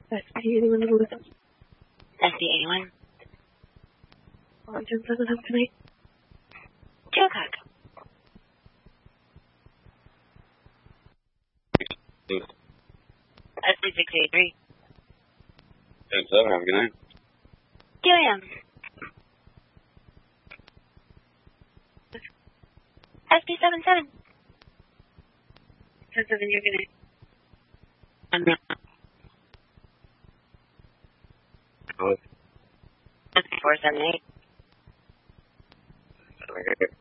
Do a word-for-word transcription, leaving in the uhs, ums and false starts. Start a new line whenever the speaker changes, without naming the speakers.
S P anyone with us?
S P anyone?
Washington seven up tonight.
Two o'clock. S P six eighty-three.
ten seven, have a good night.
two a.m. S P seven seven.
ten seven, you're good night.
I'm not.
Oh.
S P four seven eight.
Okay.